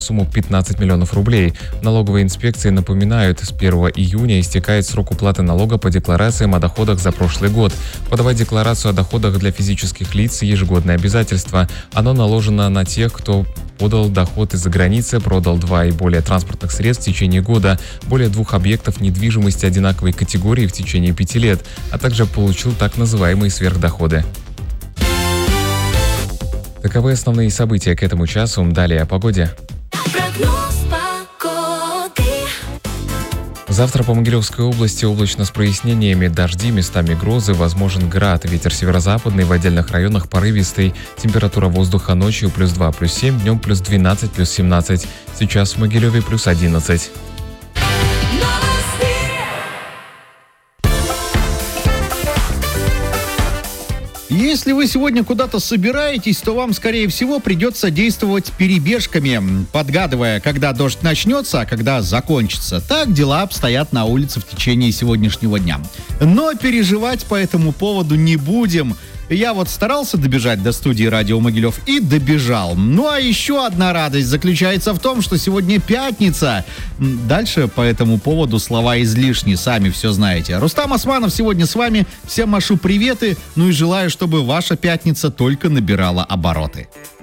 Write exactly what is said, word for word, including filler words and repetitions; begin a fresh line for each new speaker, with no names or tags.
сумму пятнадцать миллионов рублей. Налоговые инспекции напоминают, с первого июня истекает срок уплаты налога по декларациям о доходах за прошлый год. Подавать декларацию о доходах для физических лиц – ежегодное обязательство. Оно наложено на тех, кто подал доход из-за границы, продал два и более транспортных средств в течение года, более двух объектов недвижимости одинаковой категории в течение пяти лет, а также получил так называемые сверхдоходы. Таковы основные события к этому часу. Далее о погоде. Завтра по Могилевской области облачно с прояснениями, дожди, местами грозы, возможен град, ветер северо-западный, в отдельных районах порывистый. Температура воздуха ночью плюс два, плюс семь, днем плюс двенадцать, плюс семнадцать. Сейчас в Могилеве плюс одиннадцать.
Если вы сегодня куда-то собираетесь, то вам, скорее всего, придется действовать перебежками, подгадывая, когда дождь начнется, а когда закончится. Так дела обстоят на улице в течение сегодняшнего дня. Но переживать по этому поводу не будем. Я вот старался добежать до студии «Радио Могилев» и добежал. Ну а еще одна радость заключается в том, что сегодня пятница. Дальше по этому поводу слова излишни, сами все знаете. Рустам Османов сегодня с вами. Всем машу приветы, ну и желаю, чтобы ваша пятница только набирала обороты.